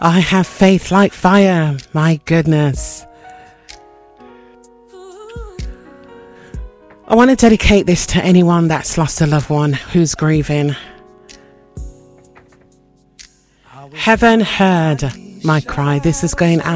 I have faith like fire. My goodness. I want to dedicate this to anyone that's lost a loved one, who's grieving. Heaven heard my cry. This is going out